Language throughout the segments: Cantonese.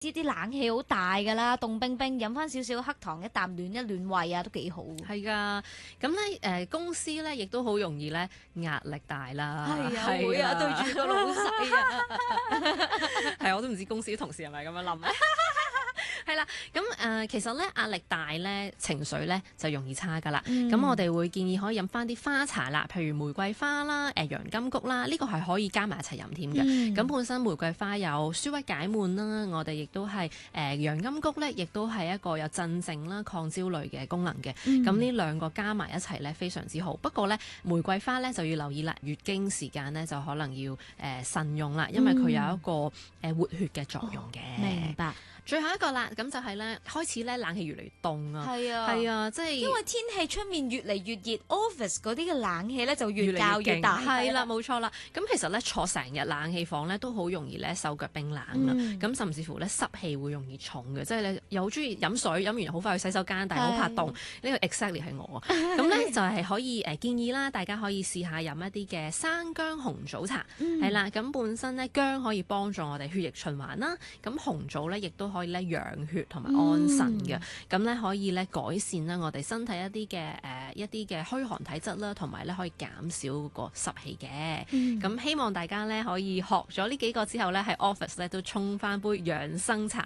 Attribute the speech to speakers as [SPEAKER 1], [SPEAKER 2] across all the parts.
[SPEAKER 1] 啲冷氣好大㗎啦，凍冰冰，飲翻少少黑糖一啖暖一暖胃啊，都幾好。
[SPEAKER 2] 係㗎，咁咧公司咧亦都好容易咧壓力大啦。
[SPEAKER 1] 係啊，會啊，對住個老細啊。
[SPEAKER 2] 係，我都唔知公司啲同事係咪咁樣諗咧。係啦，咁其實咧壓力大咧，情緒咧就容易差噶啦。咁我哋會建議可以飲翻啲花茶啦，譬如玫瑰花啦、洋甘菊啦，呢個係可以加埋一齊飲添嘅。咁本身玫瑰花有舒鬱解悶啦，我哋亦都係洋甘菊咧，亦都係一個有鎮靜啦、抗焦慮嘅功能嘅。咁呢兩個加埋一齊咧，非常之好。不過咧，玫瑰花咧就要留意啦，月經時間咧就可能要慎用啦，因為佢有一個活血嘅作用嘅。
[SPEAKER 1] 明白。
[SPEAKER 2] 最後一個啦，咁就係咧開始咧冷氣越嚟越凍啊，
[SPEAKER 1] 係啊，
[SPEAKER 2] 即係
[SPEAKER 1] 因為天氣出面越嚟越熱，office 嗰啲嘅冷氣咧就越較越大，
[SPEAKER 2] 係啦，冇錯啦。咁其實咧坐成日冷氣房咧都好容易咧手腳冰冷啦，咁甚至乎咧濕氣會容易重嘅，即係你又好中意飲水，飲完好快去洗手間，但係好怕凍。呢個 exactly 係我啊。咁咧就係可以建議啦，大家可以試下飲一啲嘅生薑紅棗茶，係啦。咁本身咧薑可以幫助我哋血液循環啦，咁紅棗咧亦都可以咧養血同埋安神嘅，咁咧可以咧改善啦我哋身體一啲嘅虛寒體質啦，同埋咧可以減少個濕氣嘅。咁希望大家咧可以學咗呢幾個之後咧喺 office 咧都沖翻杯養生茶。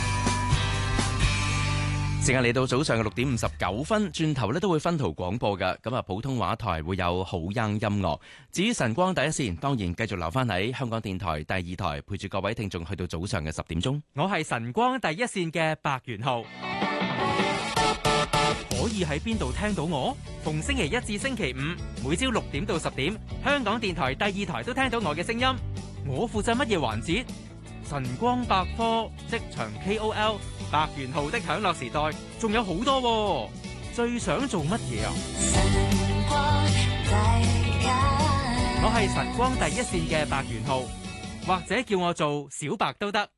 [SPEAKER 3] 時間嚟到早上嘅6:59，轉頭咧都會分途廣播㗎。咁啊，普通話台會有好音樂。至於晨光第一線，當然繼續留翻喺香港電台第二台，陪住各位聽眾去到早上嘅10點鐘。
[SPEAKER 4] 我係晨光第一線嘅白元浩，可以喺邊度聽到我？逢星期一至星期五，每朝6點到10點，香港電台第二台都聽到我嘅聲音。我負責乜嘢環節？晨光百科、職場 KOL、白元浩的享樂時代，仲有好多喎。最想做乜嘢啊？我係晨光第一線嘅白元浩，或者叫我做小白都得。